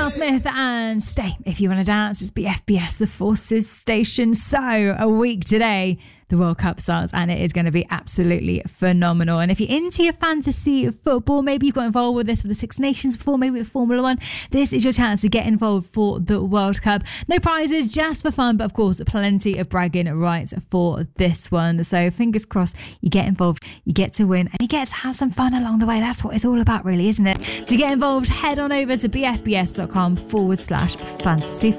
Will Smith and Stay If You Want to Dance. It's BFBS, the Forces Station. So a week today, the World Cup starts and it is going to be absolutely phenomenal. And if you're into your fantasy football, maybe you've got involved with this with the Six Nations before, maybe with Formula One, this is your chance to get involved for the World Cup. No prizes, just for fun, but of course plenty of bragging rights for this one. So fingers crossed you get involved, you get to win, and you get to have some fun along the way. That's what it's all about really, isn't it? To get involved, head on over to bfbs.com/fantasy